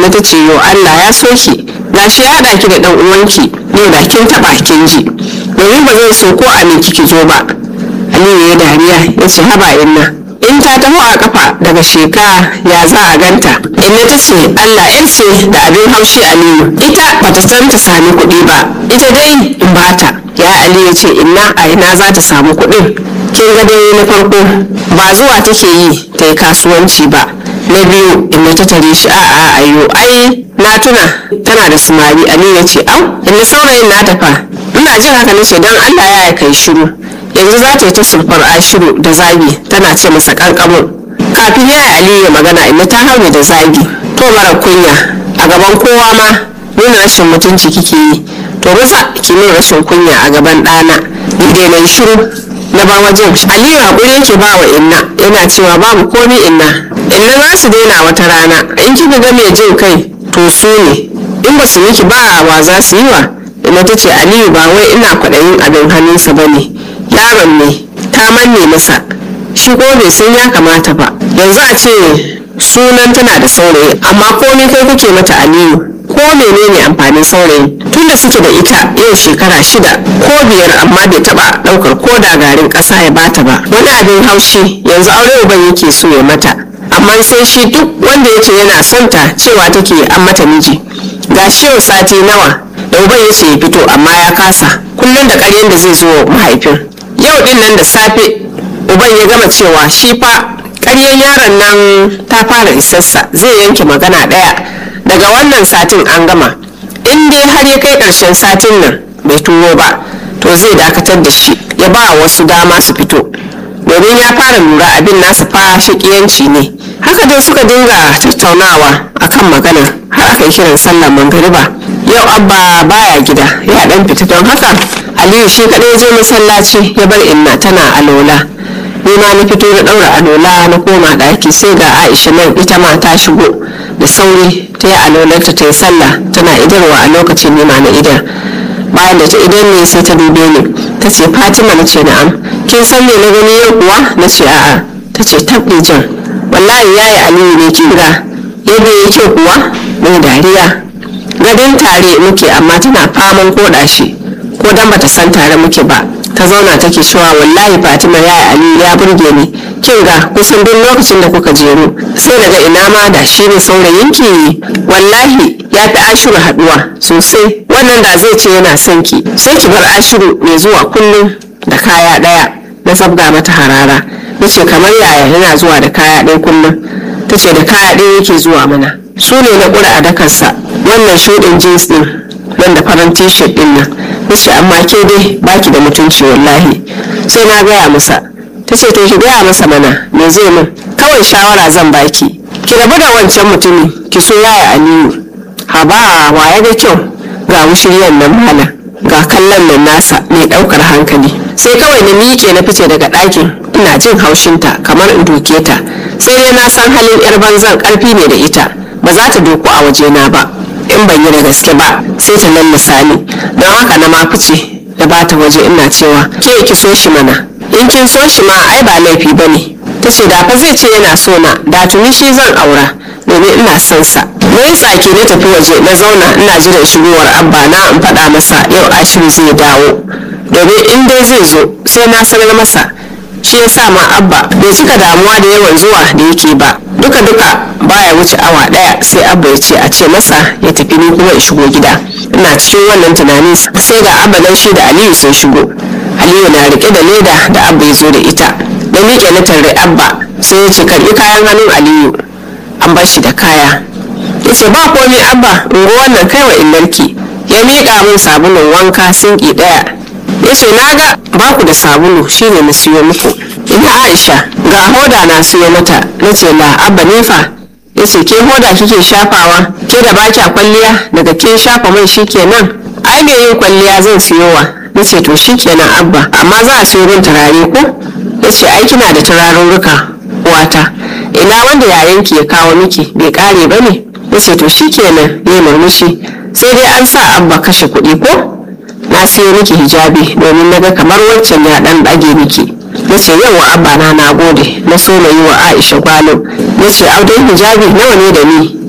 inna ta ce yo Allah ya so ki gashi ya haɗa ki da ɗan uwanki yau da kin taɓa kin ji domin ba zai so ko a me kiki zo ba. Aliyu ya dariya ya ce haba inna in ta taho a kafa daga sheka ya za a ganta. Inna ta ce Allah yar ce da abin haushi Aliyu ita bata san ta sami kuɗi ba ita dai in bata. Ya Aliyu ya ce inna a ina za ta samu kuɗin kin ga dai na farko ba zuwa take yi ta yi kasuwanci ba, na biyu inna ta tare shi a'a ayo ai na tuna tana da sumari. Aliyu ya ce au inna saurayin na tafa ina jin haka nace don Allah ya kai shiru yanzu za ta yi ta sulfar Ashiru da zagi tana ce masa kankamo. Kafin ya Aliyu ya magana inna ta haure da zagi to mara kunya a gaban kowa ma nuna rashin mutunci kike yi to maza ki nuna rashin kunya a gaban ɗana. Ni dai na shiru na bar wajen. Aliyu hakuri yake ba wa inna yana cewa babu komi inna za su daina wata rana in kika ga mai jin kai to su ne in ba su miki ba wa za su yi wa. Inna ta ce Aliyu ba wai ina kwaɗayin abin hannunsa ba ne yaron ne ta manne masa shi ko bai san ya kamata ba yanzu a ce sunan tana da saurayi amma komai kai kake mata Aliyu ko menene amfanin saurayi tunda suke da ita yau shekara 6 ko 5 amma bai taba daukar ko da garin kasa ya bata ba. Wani abin haushi yanzu aure uban yake so ya mata amma sai shi duk wanda yace yana son ta cewa take an mata miji. Gashi yau sati nawa da uban yace ya fito amma ya kasa kullum da ƙaryen da zai zo mahaifin. Yau din nan da safe uban ya gama cewa shi fa ƙaryen yaron nan ta fara isassa zai yanke magana ɗaya daga wannan satin an gama in dai har ya kai ƙarshen satin nan bai turo ba to zai dakatar da shi ya ba wasu dama su fito domin ya fara lura abin nasa fa shakiyanci ne. Haka dai suka dinga tattaunawa akan maganar har aka yi kiran sallar magariba. Yau abba baya gida ya dan fita don haka Aliyu shi kadai je masallaci ya bar inna tana alola. Ni ma na fito na daura alola na koma daki sai ga Aisha nan ita ma ta shigo da sauri ta yi alolarta ta yi sallah tana idarwa a lokacin nima na idar. Bayan da ta idan ne sai ta dube ni ta ce Fatima na ce na'am kin san me na gani yau kuwa na ce a'a ta ce tabbi jan wallahi yayi Aliyu ne kin ga yadda yake kuwa mai dariya gadin tare muke amma tana faman koda shi ko dan bata san tare muke ba ta zauna take cewa wallahi Fatima yayi Aliyu ya burge ni kin ga kusan duk lokacin da kuka jeru sai daga ina ma da shi ne saurayinki wallahi ya fi Ashiru haduwa sosai wannan da zai ce yana son ki sai ki bar Ashiru mai zuwa kullum da kaya daya. Na sabga mata harara nace kamar yaya yana zuwa da kaya ɗaya kullum. Tace da kaya ɗaya yake zuwa mana su ne na ƙura a dakarsa wannan shuɗin jeans ɗin nan da farin t-shirt ɗin nan. Nace amma ke dai baki da mutunci wallahi sai na gaya masa. Tace to ki gaya masa mana me zai min kawai shawara zan baki ki rabu da wancan mutumin ki so yaya Aliyu. Haba wa ya ga kyau ga mushiryan nan malam ga kallon nan nasa mai ɗaukar hankali. Sai kawai na miƙe na fice daga ɗakin ina jin haushinta kamar in doke ta sai dai na san halin yar banzan ƙarfi ne da ita ba za ta doku a wajena ba in ban yi da gaske ba sai ta lallasa ni don haka na ma fice da bata waje ina cewa ke ki so shi mana in kin so shi ma ai ba laifi bane. Tace da fa zai ce yana so na da tuni shi zan aura domin ina son sa. Na yi tsaki na tafi waje na zauna ina jiran shigowar abba na in faɗa masa yau Ashiru zai dawo domin in dai zai zo sai na sanar masa. Shi ya sa ma abba bai cika damuwa da yawan zuwa da yake ba duka baya wuce awa ɗaya sai abba ya ce a ce masa ya tafi ni kuma ya shigo gida. Ina cikin wannan tunanin sai ga abba nan shi da Aliyu sun shigo. Aliyu na rike da leda da abba ya zo da ita na miƙe na tarre abba sai ya ce karɓi kayan hannun Aliyu an bar shi da kaya. Ya ce ba komai abba in ga wannan kai wa innarki. Ya miƙa min sabulun wanka sinki ɗaya ya ce na ga baku da sabulu shine na siyo muku. Ina Aisha ga hoda na siyo mata na ce la abba nifa. Ya ce ke hoda kike shafawa ke da baki kwalliya daga kin shafa mai shikenan ai me yin kwalliya zan siyowa. Na ce to shikenan abba amma za a siyo min turare ko. Ya ce ai kina da turarurruka uwata ina wanda yayanki ya kawo miki bai kare ba ne. Ya ce to shikenan ya murmushi sai dai an sa abba kashe kuɗi ko. Na siyo miki hijabi domin naga kamar wancan ya dan dage miki. Na ce yawa abba na gode na so na yi wa Aisha gwalo. Na ce audan hijabi nawa ne da ni